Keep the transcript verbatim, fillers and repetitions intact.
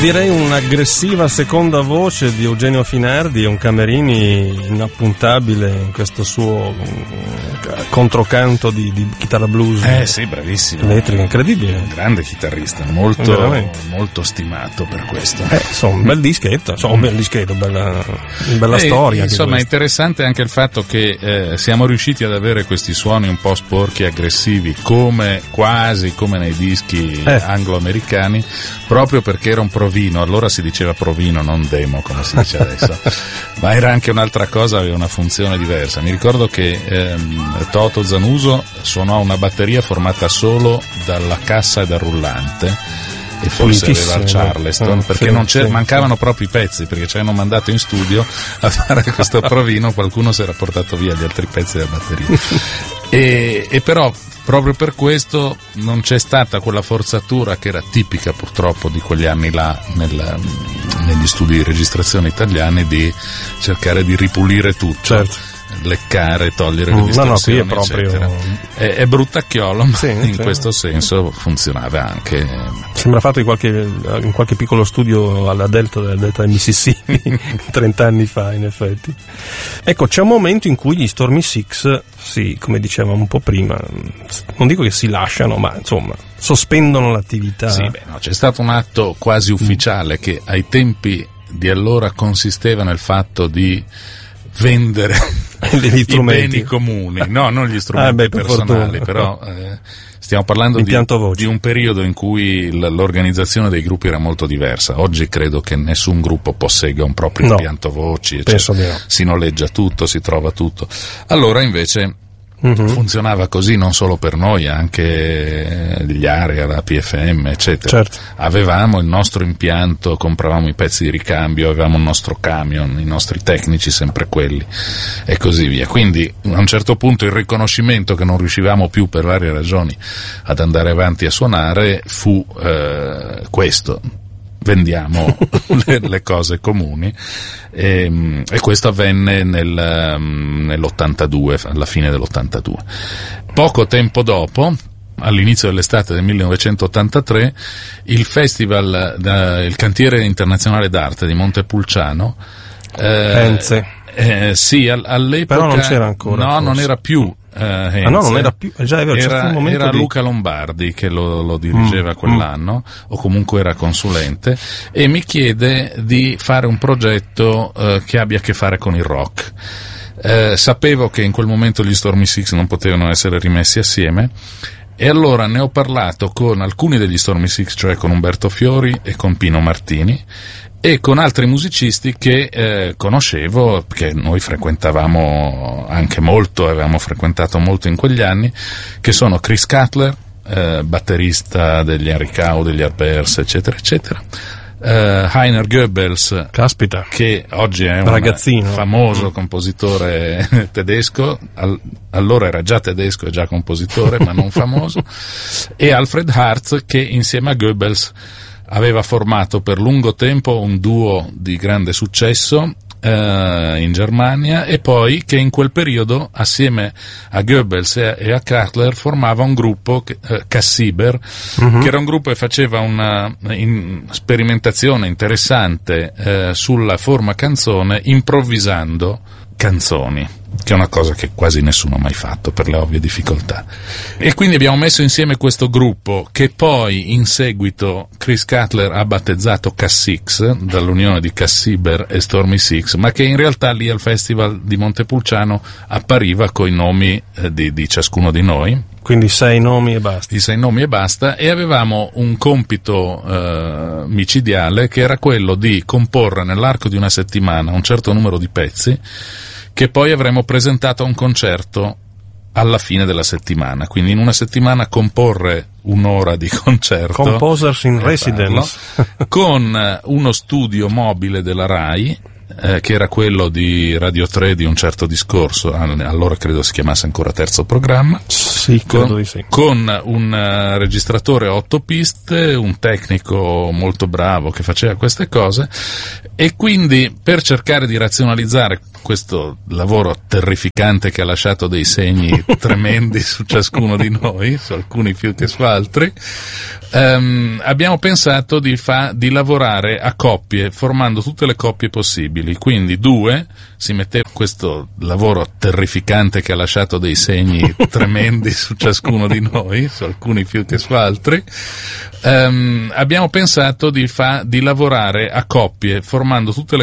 direi un'aggressiva seconda voce di Eugenio Finardi e un Camerini inappuntabile in questo suo controcanto di, di chitarra blues. Eh sì, bravissimo. Elettrica, incredibile. Un grande chitarrista, molto, molto stimato per questo. Eh, insomma, un bel dischetto, insomma, un bel dischetto, bella, bella eh, storia. Insomma, è interessante anche il fatto che eh, siamo riusciti ad avere questi suoni un po' sporchi e aggressivi, come quasi come nei dischi eh. anglo-americani, proprio perché era un provino. Allora si diceva provino, non demo come si dice adesso, ma era anche un'altra cosa, aveva una funzione diversa. Mi ricordo che ehm, Toto Zanuso suonò una batteria formata solo dalla cassa e dal rullante, e forse aveva il Charleston, no? Perché sì, non c'era, sì, mancavano sì. proprio i pezzi, perché ci avevano mandato in studio a fare questo provino, qualcuno si era portato via gli altri pezzi della batteria e, e però proprio per questo non c'è stata quella forzatura che era tipica purtroppo di quegli anni là nel, negli studi di registrazione italiani, di cercare di ripulire tutto, certo. leccare, togliere le distorsioni, no, no, qui è proprio eccetera. È, è bruttacchiolo, ma sì, in sì. questo senso funzionava anche. Sembra fatto in qualche, in qualche piccolo studio alla delta del delta del Mississippi trent'anni fa, in effetti. Ecco, c'è un momento in cui gli Stormy Six, sì, come dicevamo un po' prima, non dico che si lasciano, ma insomma sospendono l'attività. Sì, beh, no, c'è stato un atto quasi ufficiale che ai tempi di allora consisteva nel fatto di vendere i beni comuni, no, non gli strumenti ah, beh, per personali, fortuna. Però eh, stiamo parlando di, di un periodo in cui l- l'organizzazione dei gruppi era molto diversa. Oggi credo che nessun gruppo possegga un proprio no, impianto voci, penso cioè, di no. Si noleggia tutto, si trova tutto. Allora invece mm-hmm. funzionava così non solo per noi, anche gli Area, la P F M, eccetera. Certo. Avevamo il nostro impianto, compravamo i pezzi di ricambio, avevamo il nostro camion, i nostri tecnici sempre quelli e così via. Quindi a un certo punto il riconoscimento che non riuscivamo più per varie ragioni ad andare avanti a suonare fu eh, questo: vendiamo le, le cose comuni e, e questo avvenne nel, nell'ottantadue, alla fine dell'ottantadue. Poco tempo dopo, all'inizio dell'estate del millenovecentottantatré, il festival, da, il cantiere internazionale d'arte di Montepulciano eh, eh, sì, all'epoca però non c'era ancora, no, forse. Non era più Uh, ah no, non era più, già è vero, era, un momento era di... Luca Lombardi che lo, lo dirigeva mm, quell'anno, mm. o comunque era consulente, e mi chiede di fare un progetto uh, che abbia a che fare con il rock. Uh, sapevo che in quel momento gli Stormy Six non potevano essere rimessi assieme, e allora ne ho parlato con alcuni degli Stormy Six, cioè con Umberto Fiori e con Pino Martini, e con altri musicisti che eh, conoscevo, che noi frequentavamo anche molto, avevamo frequentato molto in quegli anni, che sono Chris Cutler, eh, batterista degli Henry Cow, degli Yardbirds, eccetera, eccetera, eh, Heiner Goebbels, caspita, che oggi è un ragazzino famoso compositore tedesco, al, allora era già tedesco e già compositore, ma non famoso, e Alfred Hartz, che insieme a Goebbels aveva formato per lungo tempo un duo di grande successo eh, in Germania, e poi che in quel periodo assieme a Goebbels e, e a Cutler formava un gruppo, eh, Cassiber, uh-huh. che era un gruppo che faceva una in, sperimentazione interessante eh, sulla forma canzone, improvvisando canzoni, che è una cosa che quasi nessuno ha mai fatto per le ovvie difficoltà. E quindi abbiamo messo insieme questo gruppo, che poi in seguito Chris Cutler ha battezzato Cassix, dall'unione di Cassiber e Stormy Six, ma che in realtà lì al Festival di Montepulciano appariva coi nomi eh, di, di ciascuno di noi. Quindi sei nomi e basta. Di sei nomi e basta, e avevamo un compito eh, micidiale, che era quello di comporre nell'arco di una settimana un certo numero di pezzi, che poi avremmo presentato a un concerto alla fine della settimana. Quindi in una settimana comporre un'ora di concerto, Composers in Residence, con uno studio mobile della RAI, eh, che era quello di Radio tre di Un certo discorso, allora credo si chiamasse ancora Terzo Programma, sì, credo con, di sì. con un uh, registratore a otto piste, un tecnico molto bravo che faceva queste cose, E quindi, per cercare di razionalizzare questo lavoro terrificante che ha lasciato dei segni tremendi su ciascuno di noi, su alcuni più che su altri, ehm, abbiamo pensato di, fa, di lavorare a coppie, formando tutte le coppie possibili. Quindi due, si metteva questo lavoro terrificante che ha lasciato dei segni tremendi su ciascuno di noi, su alcuni più che su altri. ehm, abbiamo pensato di, fa, di lavorare a coppie, formando tutte le